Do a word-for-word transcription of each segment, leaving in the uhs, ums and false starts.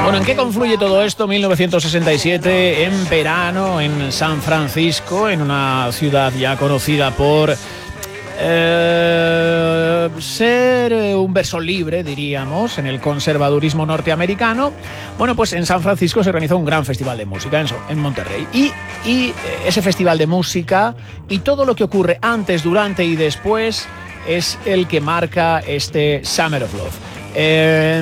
Bueno, ¿en qué confluye todo esto? mil novecientos sesenta y siete, en verano, en San Francisco, en una ciudad ya conocida por eh, ser un verso libre, diríamos, en el conservadurismo norteamericano. Bueno, pues en San Francisco se organizó un gran festival de música, en, en Monterrey. Y, y ese festival de música y todo lo que ocurre antes, durante y después es el que marca este Summer of Love. Eh,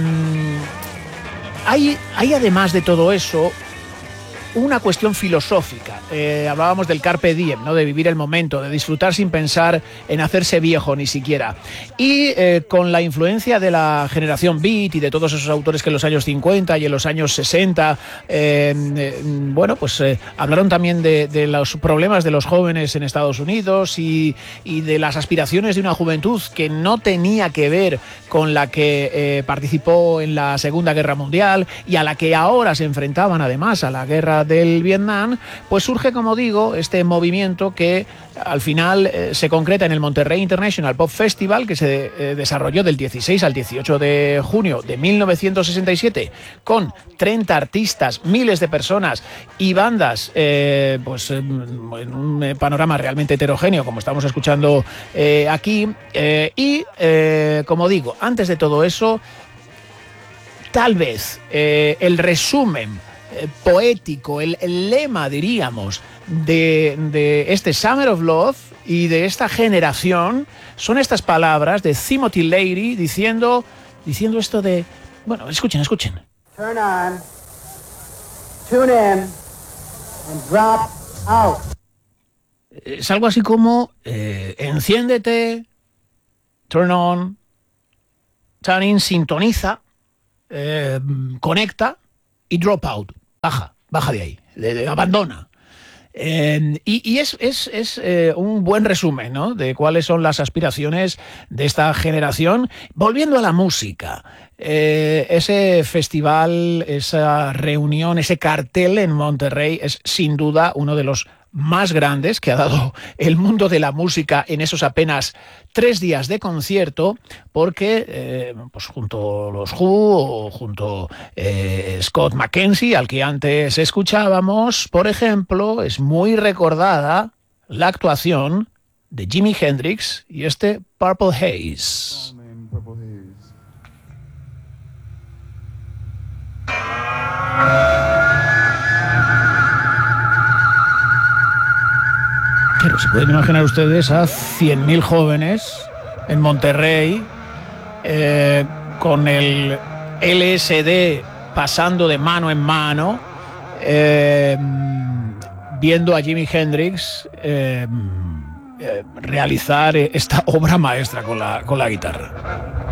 Hay, hay además de todo eso una cuestión filosófica. Eh, hablábamos del carpe diem, ¿no? De vivir el momento, de disfrutar sin pensar en hacerse viejo ni siquiera. Y eh, con la influencia de la generación beat y de todos esos autores que en los años cincuenta y en los años sesenta, eh, eh, bueno, pues eh, hablaron también de, de los problemas de los jóvenes en Estados Unidos y, y de las aspiraciones de una juventud que no tenía que ver con la que eh, participó en la Segunda Guerra Mundial y a la que ahora se enfrentaban además, a la guerra del Vietnam. Pues surge, como digo, este movimiento que al final eh, se concreta en el Monterrey International Pop Festival, que se eh, desarrolló del dieciséis al dieciocho de junio de mil novecientos sesenta y siete, con treinta artistas, miles de personas y bandas, eh, pues en un panorama realmente heterogéneo, como estamos escuchando eh, aquí. Eh, y, eh, como digo, antes de todo eso, tal vez eh, el resumen poético, el, el lema, diríamos, de, de este Summer of Love y de esta generación son estas palabras de Timothy Leary diciendo, diciendo esto de... Bueno, escuchen, escuchen. Turn on, tune in, and drop out. Es algo así como eh, enciéndete, turn on, turn in, sintoniza, eh, conecta y drop out. Baja, baja de ahí, de, de, abandona. Eh, y, y es, es, es eh, un buen resumen, ¿no?, de cuáles son las aspiraciones de esta generación. Volviendo a la música, eh, ese festival, esa reunión, ese cartel en Monterrey es sin duda uno de los más grandes que ha dado el mundo de la música en esos apenas tres días de concierto, porque eh, pues junto a los Who o junto a eh, Scott McKenzie, al que antes escuchábamos, por ejemplo, es muy recordada la actuación de Jimi Hendrix y este Purple Haze. Pero se pueden imaginar ustedes a cien mil jóvenes en Monterrey eh, con el L S D pasando de mano en mano, eh, viendo a Jimi Hendrix eh, eh, realizar esta obra maestra con la, con la guitarra.